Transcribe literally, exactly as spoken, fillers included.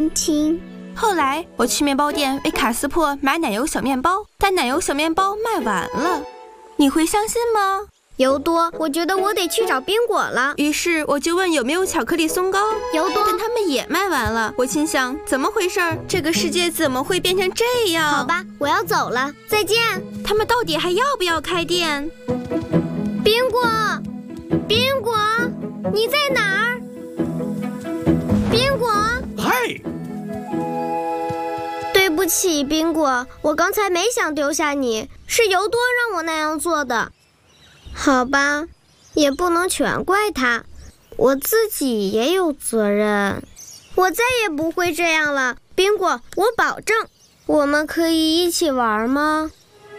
听。 后来我去面包店为卡斯珀买奶油小面包，但奶油小面包卖完了，你会相信吗？ 尤多，我觉得我得去找宾果了。 于是我就问有没有巧克力松糕， 尤多， 但他们也卖完了。我心想，怎么回事？这个世界怎么会变成这样？ 好吧，我要走了，再见。 他们到底还要不要开店？ 宾果，宾果，你在哪儿？宾果， 嗨。 对不起，宾果，我刚才没想丢下你，是尤多让我那样做的。好吧，也不能全怪他，我自己也有责任。我再也不会这样了，宾果，我保证。我们可以一起玩吗？